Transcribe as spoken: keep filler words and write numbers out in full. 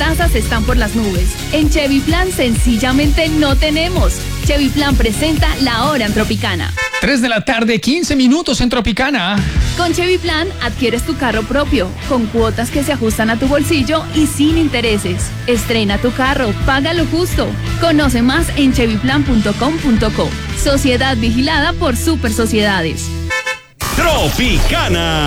tasas están por las nubes. En Chevy Plan sencillamente no tenemos. Chevy Plan presenta La Hora en Tropicana. tres de la tarde, quince minutos en Tropicana. Con Chevy Plan adquieres tu carro propio, con cuotas que se ajustan a tu bolsillo y sin intereses. Estrena tu carro, págalo justo. Conoce más en chevy plan punto com punto co. Sociedad vigilada por Super Sociedades. Tropicana.